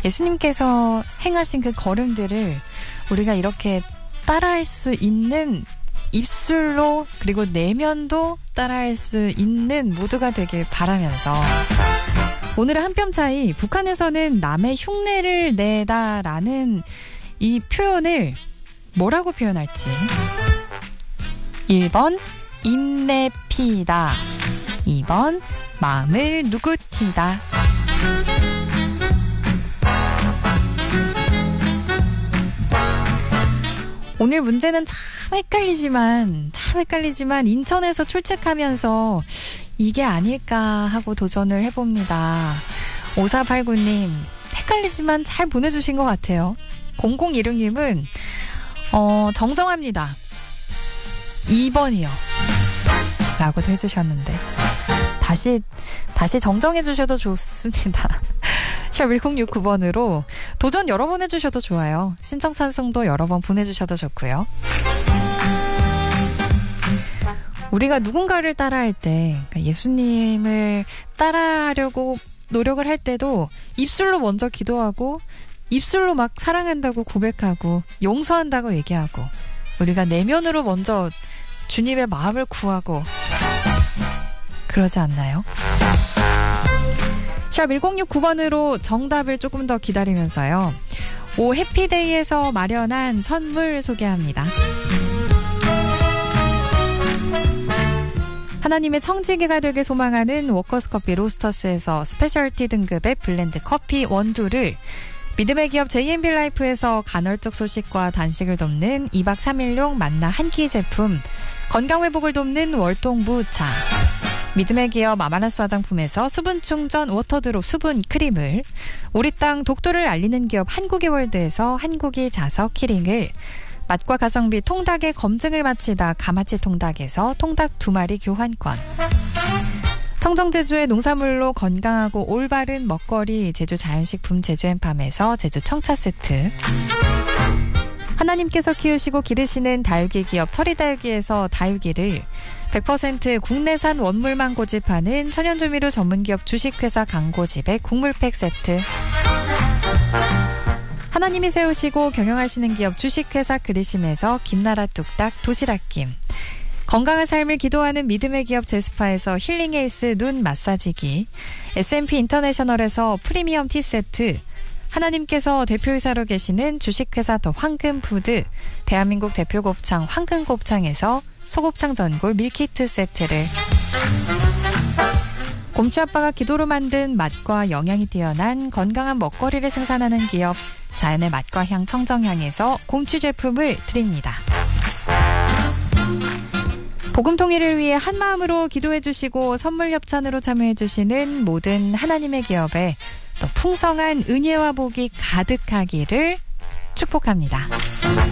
예수님께서 행하신 그 걸음들을 우리가 이렇게 따라할 수 있는 입술로 그리고 내면도 따라할 수 있는 모두가 되길 바라면서 오늘은 한 뼘 차이 북한에서는 남의 흉내를 내다라는 이 표현을 뭐라고 표현할지 1번 인내피다 2번 마음을 누구티다 오늘 문제는 참 헷갈리지만 인천에서 출첵하면서 이게 아닐까 하고 도전을 해봅니다. 5489님 헷갈리지만 잘 보내주신 것 같아요. 0016님은 정정합니다. 2번이요 라고도 해주셨는데 다시 정정해 주셔도 좋습니다. 샵 1069번으로 도전 여러 번 해주셔도 좋아요. 신청 찬송도 여러 번 보내주셔도 좋고요. 우리가 누군가를 따라할 때 그러니까 예수님을 따라하려고 노력을 할 때도 입술로 먼저 기도하고 입술로 막 사랑한다고 고백하고 용서한다고 얘기하고 우리가 내면으로 먼저 주님의 마음을 구하고 그러지 않나요? 샵 1069번으로 정답을 조금 더 기다리면서요. 오 해피데이에서 마련한 선물 소개합니다. 하나님의 청지기가 되길 소망하는 워커스커피 로스터스에서 스페셜티 등급의 블렌드 커피 원두를 믿음의 기업 J&B라이프에서 간헐적 소식과 단식을 돕는 2박 3일용 만나 한 끼 제품 건강회복을 돕는 월동무차 믿음의 기업 아마라스 화장품에서 수분 충전 워터드롭 수분 크림을 우리 땅 독도를 알리는 기업 한국의 월드에서 한국이 자석 키링을 맛과 가성비 통닭의 검증을 마치다 가마치 통닭에서 통닭 2마리 교환권 청정제주의 농산물로 건강하고 올바른 먹거리 제주 자연식품 제주앤팜에서 제주 청차 세트 하나님께서 키우시고 기르시는 다육이 기업 철이다육이에서 다육이를 100% 국내산 원물만 고집하는 천연조미료 전문기업 주식회사 강고집의 국물팩 세트 하나님이 세우시고 경영하시는 기업 주식회사 그리심에서 김나라 뚝딱 도시락김 건강한 삶을 기도하는 믿음의 기업 제스파에서 힐링에이스 눈 마사지기 S&P 인터내셔널에서 프리미엄 티세트 하나님께서 대표이사로 계시는 주식회사 더 황금푸드 대한민국 대표 곱창 황금곱창에서 소곱창 전골 밀키트 세트를 곰치 아빠가 기도로 만든 맛과 영양이 뛰어난 건강한 먹거리를 생산하는 기업 자연의 맛과 향 청정향에서 곰치 제품을 드립니다. 복음 통일을 위해 한마음으로 기도해 주시고 선물 협찬으로 참여해 주시는 모든 하나님의 기업에 또 풍성한 은혜와 복이 가득하기를 축복합니다.